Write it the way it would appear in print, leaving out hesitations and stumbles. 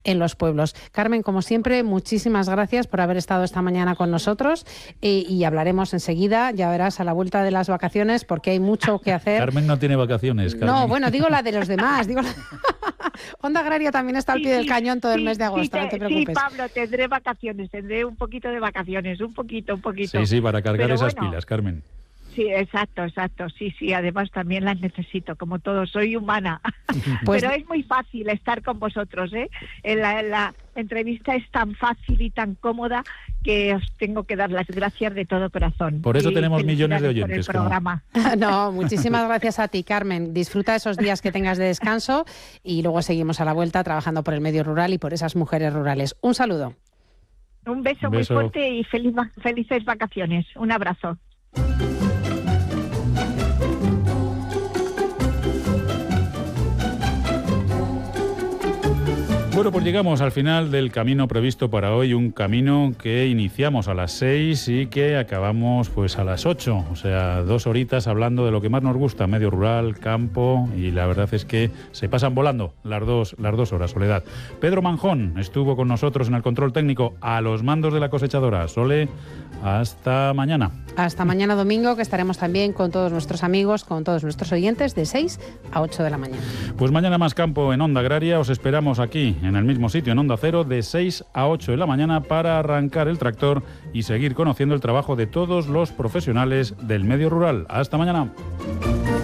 en los pueblos. Carmen, como siempre, muchísimas gracias por haber estado esta mañana con nosotros y hablaremos enseguida, ya verás, a la vuelta de las vacaciones, porque hay mucho que hacer. Carmen no tiene vacaciones, Carmen. No, bueno, digo la de los demás. Onda Agraria también está al pie del cañón todo el mes de agosto, no te preocupes. Sí, Pablo, tendré vacaciones, tendré un poquito de vacaciones, un poquito. Sí, para cargar esas pilas, Carmen. Sí, exacto, sí, además también las necesito, como todos, soy humana. Pues... Pero es muy fácil estar con vosotros, ¿eh? La entrevista es tan fácil y tan cómoda que os tengo que dar las gracias de todo corazón. Por eso tenemos millones de oyentes. Por el programa. No, muchísimas gracias a ti, Carmen. Disfruta esos días que tengas de descanso y luego seguimos a la vuelta trabajando por el medio rural y por esas mujeres rurales. Un saludo. Un beso muy fuerte y felices vacaciones. Un abrazo. Bueno, pues llegamos al final del camino previsto para hoy, un camino que iniciamos a las 6 y que acabamos pues a las 8, o sea, 2 horitas hablando de lo que más nos gusta, medio rural, campo, y la verdad es que se pasan volando las dos horas, Soledad. Pedro Manjón estuvo con nosotros en el control técnico a los mandos de la cosechadora. Sole, hasta mañana. Hasta mañana domingo, que estaremos también con todos nuestros amigos, con todos nuestros oyentes, de 6 a 8 de la mañana. Pues mañana más campo en Onda Agraria, os esperamos aquí, en el mismo sitio, en Onda Cero, de 6 a 8 de la mañana para arrancar el tractor y seguir conociendo el trabajo de todos los profesionales del medio rural. Hasta mañana.